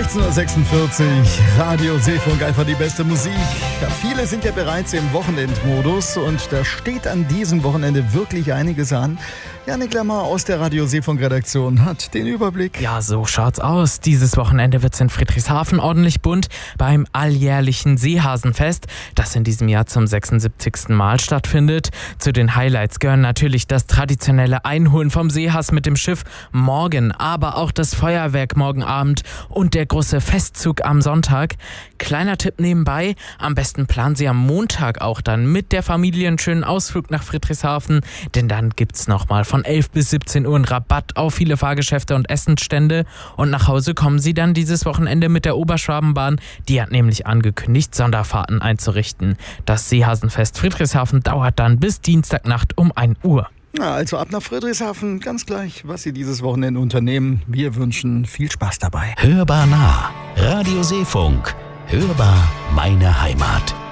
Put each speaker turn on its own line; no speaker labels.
16:46 Radio Seefunk, einfach die beste Musik. Ja, viele sind ja bereits im Wochenendmodus und da steht an diesem Wochenende wirklich einiges an. Janik Lammer aus der Radio Seefunk Redaktion hat den Überblick.
Ja, so schaut's aus. Dieses Wochenende wird's in Friedrichshafen ordentlich bunt beim alljährlichen Seehasenfest, das in diesem Jahr zum 76. Mal stattfindet. Zu den Highlights gehören natürlich das traditionelle Einholen vom Seehas mit dem Schiff morgen, aber auch das Feuerwerk morgen Abend und der große Festzug am Sonntag. Kleiner Tipp nebenbei, am besten planen Sie am Montag auch dann mit der Familie einen schönen Ausflug nach Friedrichshafen, denn dann gibt's nochmal von 11 bis 17 Uhr einen Rabatt auf viele Fahrgeschäfte und Essensstände und nach Hause kommen Sie dann dieses Wochenende mit der Oberschwabenbahn. Die hat nämlich angekündigt, Sonderfahrten einzurichten. Das Seehasenfest Friedrichshafen dauert dann bis Dienstagnacht um 1 Uhr.
Ja, also ab nach Friedrichshafen, ganz gleich, was Sie dieses Wochenende unternehmen. Wir wünschen viel Spaß dabei.
Hörbar nah, Radio Seefunk, hörbar meine Heimat.